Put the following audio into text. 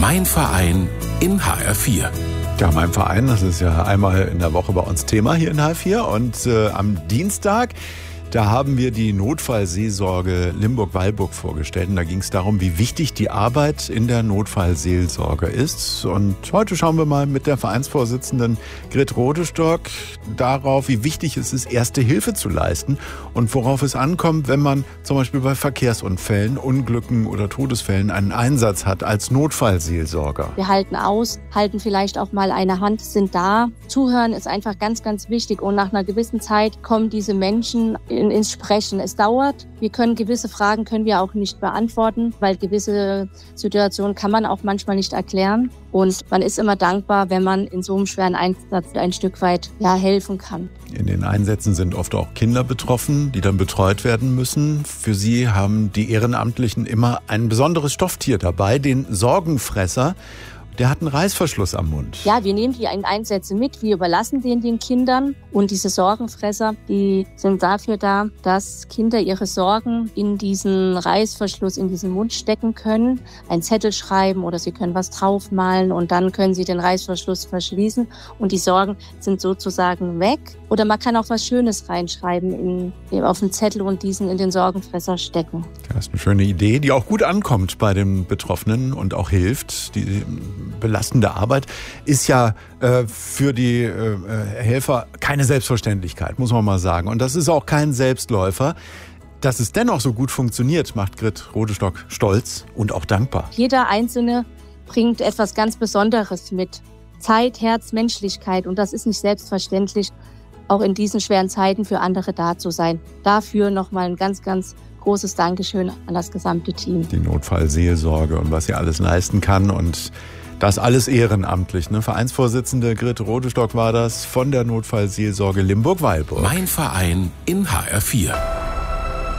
Mein Verein in HR4. Ja, mein Verein, das ist ja einmal in der Woche bei uns Thema hier in HR4. Und am Dienstag, da haben wir die Notfallseelsorge Limburg-Weilburg vorgestellt. Und da ging es darum, wie wichtig die Arbeit in der Notfallseelsorge ist. Und heute schauen wir mal mit der Vereinsvorsitzenden Grit Rodestock darauf, wie wichtig es ist, Erste Hilfe zu leisten und worauf es ankommt, wenn man zum Beispiel bei Verkehrsunfällen, Unglücken oder Todesfällen einen Einsatz hat als Notfallseelsorger. Wir halten aus, halten vielleicht auch mal eine Hand, sind da. Zuhören ist einfach ganz, ganz wichtig. Und nach einer gewissen Zeit kommen diese Menschen ins Sprechen. Es dauert. Gewisse Fragen können wir auch nicht beantworten, weil gewisse Situationen kann man auch manchmal nicht erklären. Und man ist immer dankbar, wenn man in so einem schweren Einsatz ein Stück weit helfen kann. In den Einsätzen sind oft auch Kinder betroffen, die dann betreut werden müssen. Für sie haben die Ehrenamtlichen immer ein besonderes Stofftier dabei, den Sorgenfresser. Der hat einen Reißverschluss am Mund. Ja, wir nehmen die Einsätze mit, wir überlassen den Kindern. Und diese Sorgenfresser, die sind dafür da, dass Kinder ihre Sorgen in diesen Reißverschluss, in diesen Mund stecken können, einen Zettel schreiben oder sie können was draufmalen und dann können sie den Reißverschluss verschließen und die Sorgen sind sozusagen weg. Oder man kann auch was Schönes reinschreiben auf den Zettel und diesen in den Sorgenfresser stecken. Das ist eine schöne Idee, die auch gut ankommt bei den Betroffenen und auch hilft. Die belastende Arbeit ist ja für die Helfer keine Selbstverständlichkeit, muss man mal sagen. Und das ist auch kein Selbstläufer. Dass es dennoch so gut funktioniert, macht Grit Rodestock stolz und auch dankbar. Jeder Einzelne bringt etwas ganz Besonderes mit. Zeit, Herz, Menschlichkeit. Und das ist nicht selbstverständlich, auch in diesen schweren Zeiten für andere da zu sein. Dafür nochmal ein ganz, ganz großes Dankeschön an das gesamte Team. Die Notfallseelsorge und was sie alles leisten kann und das alles ehrenamtlich. Vereinsvorsitzende Grit Rodestock war das von der Notfallseelsorge Limburg-Weilburg. Mein Verein in HR4.